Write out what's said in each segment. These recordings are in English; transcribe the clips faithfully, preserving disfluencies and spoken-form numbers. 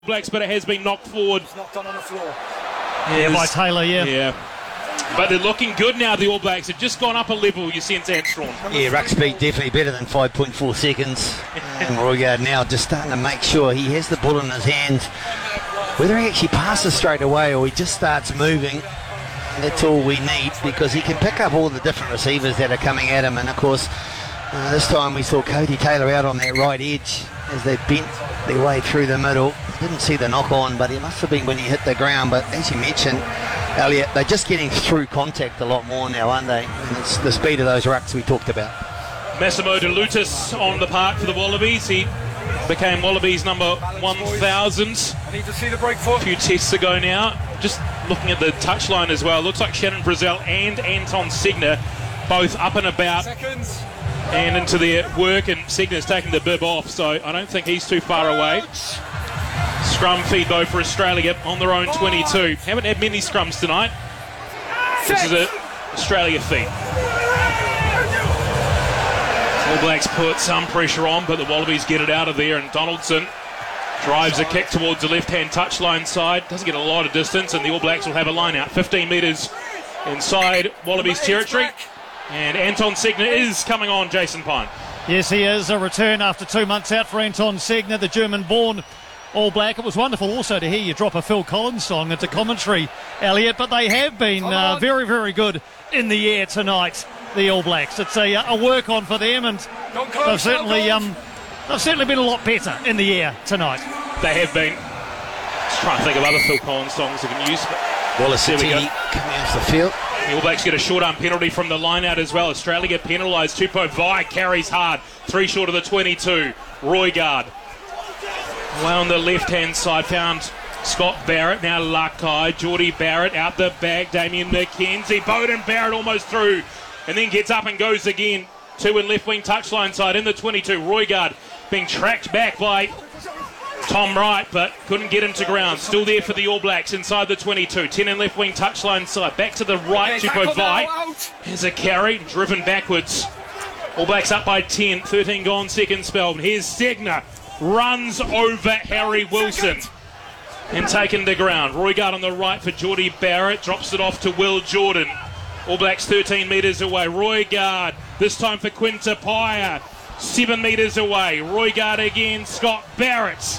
Blacks, but it has been knocked forward. It's knocked on on the floor. Yeah, by Taylor, yeah. Yeah. But they're looking good now, the All Blacks. They've just gone up a level, you sense, Armstrong. Yeah, ruck speed definitely better than five point four seconds. And Roigard now just starting to make sure he has the ball in his hands. Whether he actually passes straight away or he just starts moving, that's all we need, because he can pick up all the different receivers that are coming at him. And of course, uh, this time we saw Cody Taylor out on that right edge as they bent their way through the middle. Didn't see the knock on, but it must have been when he hit the ground. But as you mentioned, Elliot, they're just getting through contact a lot more now, aren't they? And it's the speed of those rucks we talked about. Massimo De Lutis on the park for the Wallabies. He became Wallabies number one thousand I need to see the break foot. a few tests ago now. Just looking at the touchline as well, looks like Shannon Brazil and Anton Segner both up and about Seconds. and into their work, and Segner's taking the bib off, so I don't think he's too far away. Scrum feed though for Australia on their own twenty-two. Haven't had many scrums tonight. This is an Australia feed. All Blacks put some pressure on, but the Wallabies get it out of there, and Donaldson drives a kick towards the left-hand touchline side. Doesn't get a lot of distance, and the All Blacks will have a line out fifteen metres inside Wallabies territory. And Anton Segner is coming on, Jason Pine. Yes, he is. A return after two months out for Anton Segner, the German-born All Black. It was wonderful also to hear you drop a Phil Collins song into commentary, Elliot, but they have been uh, very, very good in the air tonight, the All Blacks. It's a, a work on for them, and they've certainly, um, they've certainly been a lot better in the air tonight. They have been. Just trying to think of other Phil Collins songs they can use. But Wallace there we go. coming off the field. The All Blacks get a short arm penalty from the line out as well. Australia get penalised. Tupou Vaa'i carries hard. Three short of the twenty-two. Roigard. Away on the left-hand side, found Scott Barrett. Now Lakai. Geordie Barrett out the back. Damien McKenzie. Bowden Barrett almost through. And then gets up and goes again. Two in left-wing touchline side in the twenty-two. Roigard being tracked back by Tom Wright, but couldn't get him to ground. Still there for the All Blacks inside the twenty-two. ten in left wing touchline side. Back to the right. Tupou Vaa'i has a carry, driven backwards. All Blacks up by ten. thirteen gone, second spell. Here's Segner. Runs over Harry Wilson and taken to ground. Roigard on the right for Geordie Barrett. Drops it off to Will Jordan. All Blacks thirteen metres away. Roigard. This time for Quinta Paya. Seven metres away. Roigard again. Scott Barrett.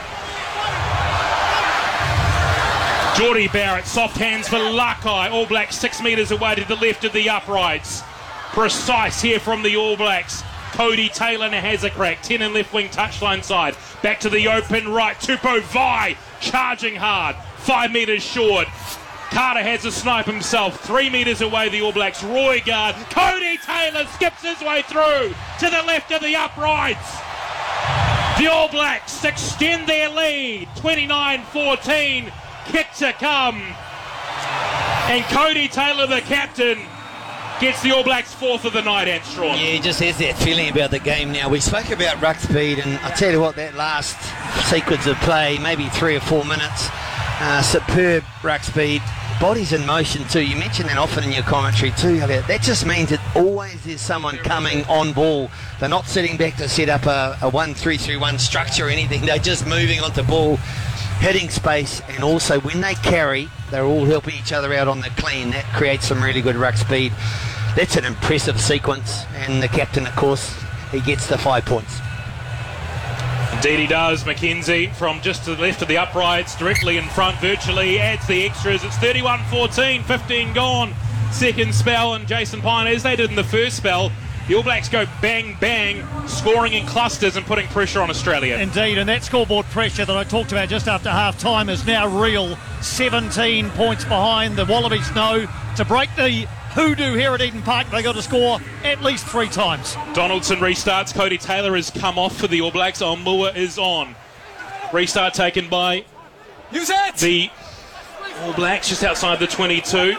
Geordie Barrett, soft hands for Lakai. All Blacks six metres away to the left of the uprights. Precise here from the All Blacks. Cody Taylor now has a crack. ten in left wing touchline side. Back to the open right. Tupou Vaa'i charging hard. Five metres short. Carter has a snipe himself. Three metres away the All Blacks. Roigard. Cody Taylor skips his way through to the left of the uprights. The All Blacks extend their lead. twenty-nine fourteen. Kick to come, and Cody Taylor, the captain, gets the All Blacks fourth of the night. Armstrong. Yeah, he just has that feeling about the game now. We spoke about ruck speed, and I tell you what, that last sequence of play, maybe three or four minutes, uh, superb ruck speed, bodies in motion too. You mentioned that often in your commentary too, Elliot. That just means that always there's someone coming on ball. They're not sitting back to set up a, a one three three one structure or anything. They're just moving onto ball, hitting space, and also when they carry, they're all helping each other out on the clean. That creates some really good ruck speed. That's an impressive sequence, and the captain, of course, he gets the five points. Indeed he does. McKenzie from just to the left of the uprights, directly in front virtually, adds the extras. It's thirty-one fourteen, fifteen gone. Second spell, and Jason Pine, as they did in the first spell, the All Blacks go bang, bang, scoring in clusters and putting pressure on Australia. Indeed, and that scoreboard pressure that I talked about just after half-time is now real. seventeen points behind. The Wallabies know to break the hoodoo here at Eden Park, they got to score at least three times. Donaldson restarts. Cody Taylor has come off for the All Blacks. Almua is on. Restart taken by Use it! the All Blacks just outside the twenty-two.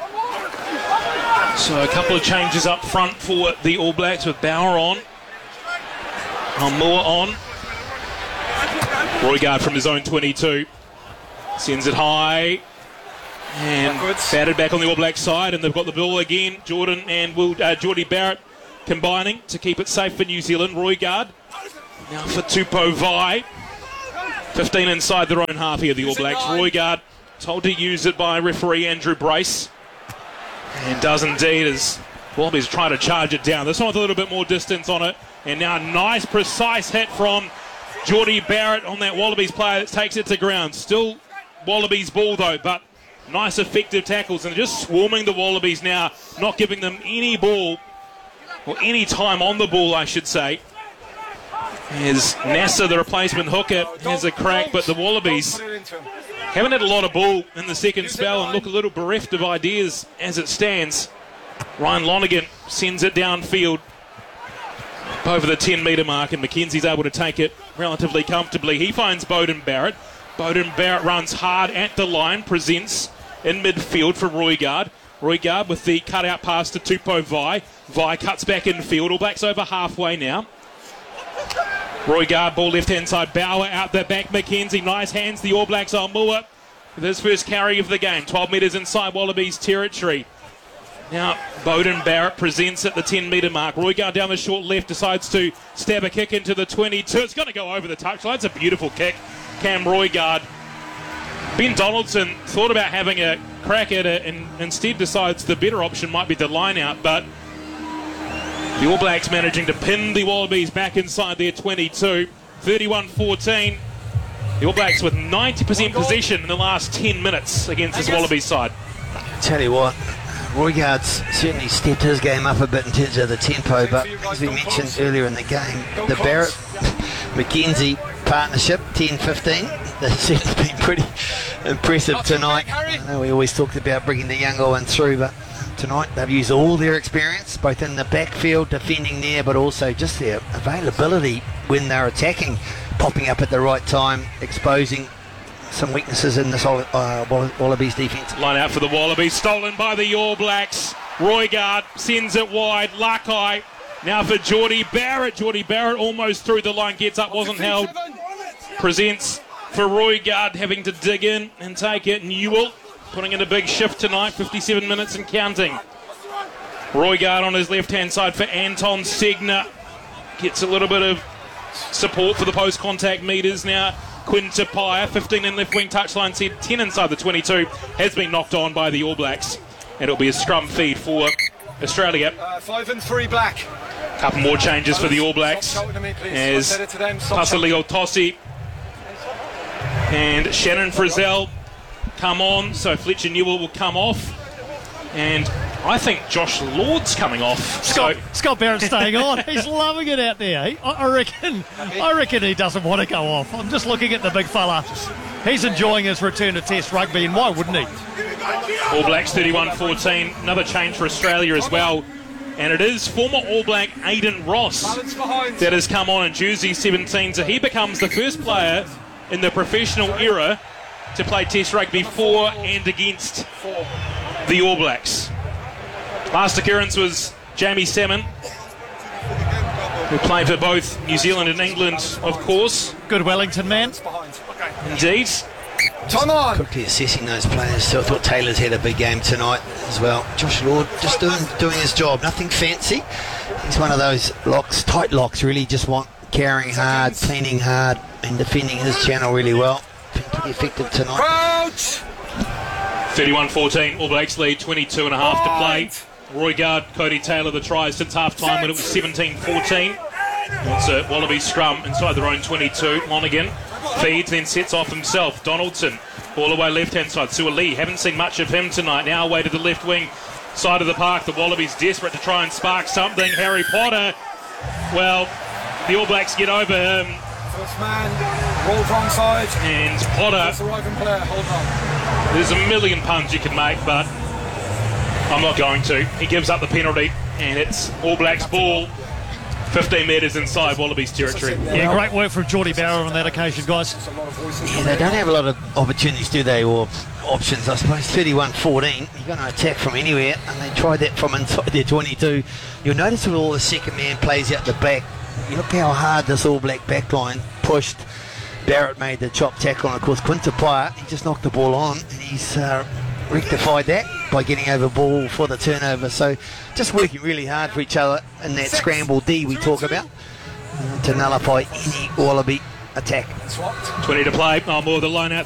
So a couple of changes up front for the All Blacks with Bauer on. Almua on. Roigard from his own twenty-two. Sends it high. And Backwards. batted back on the All Black side, and they've got the ball again. Jordan and Will, uh, Geordie Barrett combining to keep it safe for New Zealand. Roigard now for Tupou Vaa'i. fifteen inside their own half here, the All Blacks. Roigard told to use it by referee Andrew Brace. And does indeed as Wallabies try to charge it down. This one with a little bit more distance on it. And now a nice, precise hit from Geordie Barrett on that Wallabies player that takes it to ground. Still Wallabies ball though, but nice effective tackles. And they're just swarming the Wallabies now, not giving them any ball, or any time on the ball, I should say. Here's Nasser, the replacement hooker, has a crack, but the Wallabies haven't had a lot of ball in the second spell and look a little bereft of ideas as it stands. Ryan Lonergan sends it downfield over the ten metre mark, and McKenzie's able to take it relatively comfortably. He finds Beauden Barrett. Beauden Barrett runs hard at the line, presents in midfield for Roigard. Roigard with the cutout pass to Tupou Vai. Vai cuts back infield. All Blacks over halfway now. Roigard, ball left-hand side. Bauer out the back. McKenzie, nice hands. The All Blacks are Moore with his first carry of the game. twelve metres inside Wallabies territory. Now, Beauden Barrett presents at the ten metre mark. Roigard down the short left decides to stab a kick into the twenty-two. It's going to go over the touchline. It's a beautiful kick. Cam Roigard. Ben Donaldson thought about having a crack at it and instead decides the better option might be the line out, but the All Blacks managing to pin the Wallabies back inside their twenty-two. thirty-one fourteen. The All Blacks with ninety percent possession in the last ten minutes against this Wallabies side. Tell you what, Roigard's certainly stepped his game up a bit in terms of the tempo, but as we mentioned earlier in the game, the Barrett-McKenzie partnership, ten fifteen, they've certainly been pretty impressive tonight. I know we always talked about bringing the younger one through, but tonight they've used all their experience, both in the backfield, defending there, but also just their availability when they're attacking, popping up at the right time, exposing some weaknesses in this uh, Wallabies defence. Line out for the Wallabies, stolen by the All Blacks. Roigard sends it wide. Lakai now for Geordie Barrett. Geordie Barrett almost through the line, gets up, wasn't held. Presents for Roigard, having to dig in and take it. Newell putting in a big shift tonight, fifty-seven minutes and counting. Roigard on his left-hand side for Anton Segner. Gets a little bit of support for the post-contact meters now. Quinn Tupaia, fifteen in left wing touchline set, ten inside the twenty-two, has been knocked on by the All Blacks. And it'll be a scrum feed for Australia. Uh, five and three black. Couple more changes for the All Blacks as Pasaligo Tossi and Shannon Frizzell come on, so Fletcher Newell will come off, and I think Josh Lord's coming off. Scott, so Scott Barrett's staying on. He's loving it out there. He, I, I reckon I reckon he doesn't want to go off. I'm just looking at the big fella. He's enjoying his return to Test rugby, and why wouldn't he? All Blacks thirty-one fourteen, another change for Australia as well. And it is former All Black Aidan Ross that has come on in jersey seventeen, so he becomes the first player in the professional era to play Test rugby for and against the All Blacks. Last occurrence was Jamie Salmon, who played for both New Zealand and England, of course. Good Wellington man. Indeed. Time on. Quickly assessing those players, so I thought Taylor's had a big game tonight as well. Josh Lord just doing doing his job, nothing fancy. He's one of those locks, tight locks, really just want carrying hard, cleaning hard, and defending his channel really well. Been pretty effective tonight. Crouch. thirty-one fourteen, All Blacks lead, twenty-two and a half to play. Roigard, Cody Taylor the tries since half-time when it was seventeen fourteen. It's a Wallaby scrum inside their own twenty-two. Lonergan feeds, then sets off himself. Donaldson, all the way left-hand side. Suali, haven't seen much of him tonight. Now away to the left wing side of the park. The Wallabies desperate to try and spark something. Harry Potter, well, the All Blacks get over him. First man, rolled wrong side. And Potter, That's the arriving player, hold on. there's a million puns you can make, but I'm not going to. He gives up the penalty, and it's All Blacks ball. fifteen metres inside Wallabies territory. Yeah, great work from Geordie Barrett on that occasion, guys. Yeah, they don't have a lot of opportunities, do they, or options, I suppose. thirty-one fourteen, you're going to attack from anywhere, and they tried that from inside their twenty-two. You'll notice when all the second man plays out the back, you look how hard this All Black backline pushed. Barrett made the chop tackle, and of course Quinn Tupaia, he just knocked the ball on, and he's uh, rectified that by getting over ball for the turnover. So just working really hard for each other in that scramble D we talk about, uh, to nullify any Wallaby attack. Swapped. twenty to play. Oh, more the line out.